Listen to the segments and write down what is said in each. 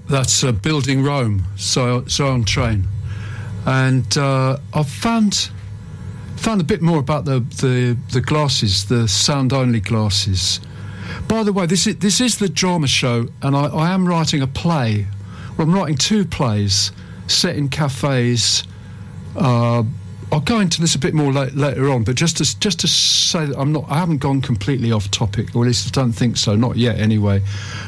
That's Building Rome, Zion Train. And I've found a bit more about the glasses, the sound-only glasses. By the way, this is the drama show, and I am writing a play. Well, I'm writing 2 plays set in cafes. I'll go into this a bit more later on, but just to say that I haven't gone completely off topic, or at least I don't think so, not yet anyway.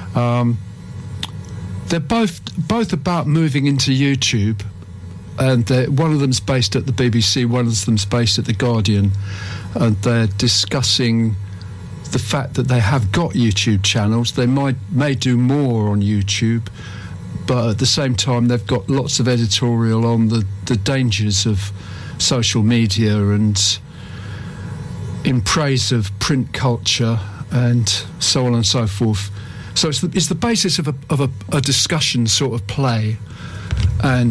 They're both about moving into YouTube, and one of them's based at the BBC, one of them's based at the Guardian, and they're discussing the fact that they have got YouTube channels. They may do more on YouTube, but at the same time they've got lots of editorial on the dangers of social media and in praise of print culture and so on and so forth. So it's the basis of a discussion sort of play, and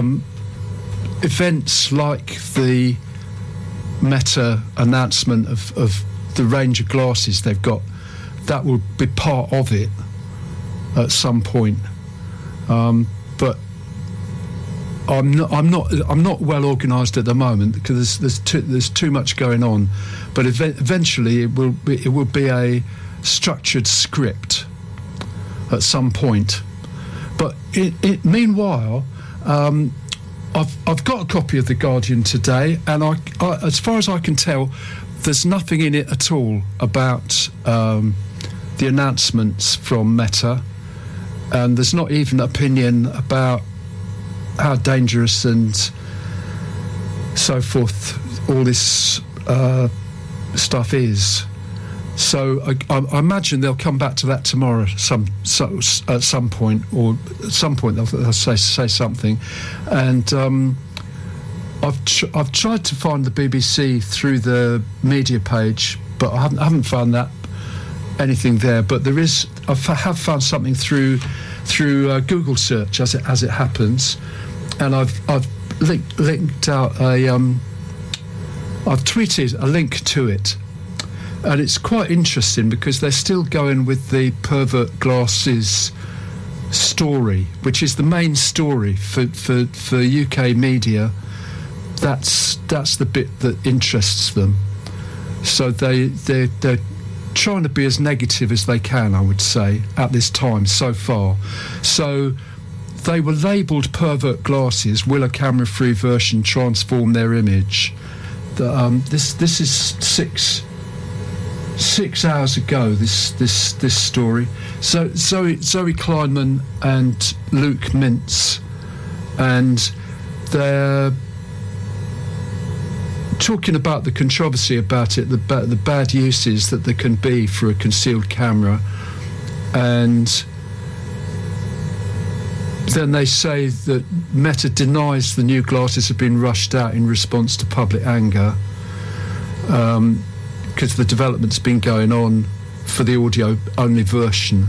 events like the Meta announcement of the range of glasses they've got, that will be part of it at some point. But I'm not well organised at the moment because there's too much going on. But eventually it will be a structured script at some point. But meanwhile, I've got a copy of The Guardian today, and I as far as I can tell, there's nothing in it at all about the announcements from Meta, and there's not even an opinion about how dangerous and so forth all this stuff is. So I imagine they'll come back to that tomorrow at some point, or at some point they'll say something. And I've tried to find the BBC through the media page, but I haven't found anything there. But I have found something through Google search as it happens, and I've linked out I've tweeted a link to it. And it's quite interesting because they're still going with the pervert glasses story, which is the main story for UK media. That's the bit that interests them. So they're trying to be as negative as they can, I would say, at this time so far. So they were labelled pervert glasses. Will a camera-free version transform their image? This is 6 hours ago, this story. So Zoe Kleinman and Luke Mintz, and they're talking about the controversy about it, the bad uses that there can be for a concealed camera, and then they say that Meta denies the new glasses have been rushed out in response to public anger, because the development's been going on for the audio-only version.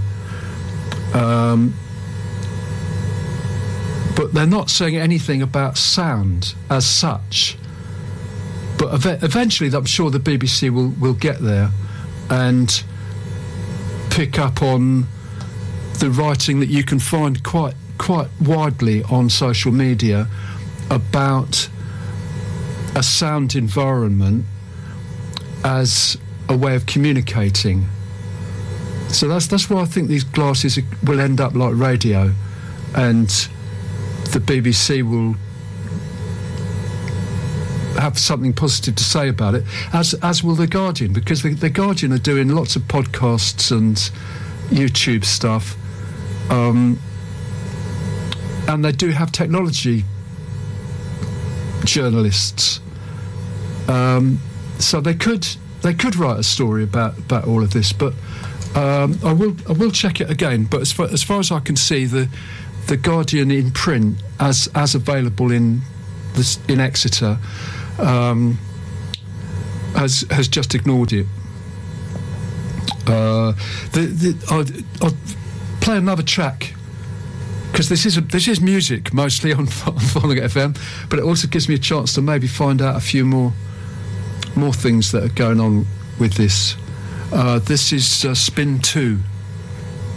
But they're not saying anything about sound as such. But eventually, I'm sure the BBC will get there and pick up on the writing that you can find quite widely on social media about a sound environment as a way of communicating. So that's why I think these glasses will end up like radio, and the BBC will have something positive to say about it, as will the Guardian, because the Guardian are doing lots of podcasts and YouTube stuff, and they do have technology journalists. So they could write a story about all of this, but I will check it again. But as far as I can see, the Guardian in print as available in Exeter has just ignored it. I'll play another track, because this is music mostly on Following FM, but it also gives me a chance to maybe find out a few more things that are going on with this. This is Spin 2.